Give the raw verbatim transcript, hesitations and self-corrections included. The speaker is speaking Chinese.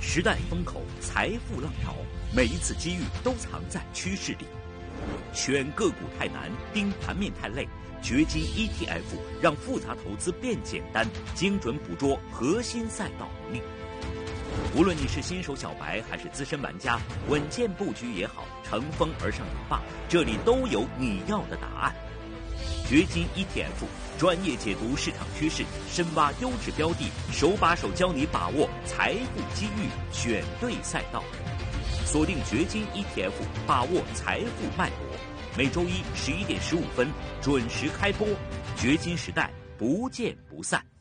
时代风口，财富浪潮，每一次机遇都藏在趋势里。选个股太难，盯盘面太累，掘金 E T F 让复杂投资变简单，精准捕捉核心赛道能力。无论你是新手小白还是资深玩家，稳健布局也好，乘风而上也罢，这里都有你要的答案。掘金 E T F 专业解读市场趋势，深挖优质标的，手把手教你把握财富机遇，选对赛道。锁定掘金 E T F， 把握财富脉搏。每周一十一点十五分准时开播，掘金时代不见不散。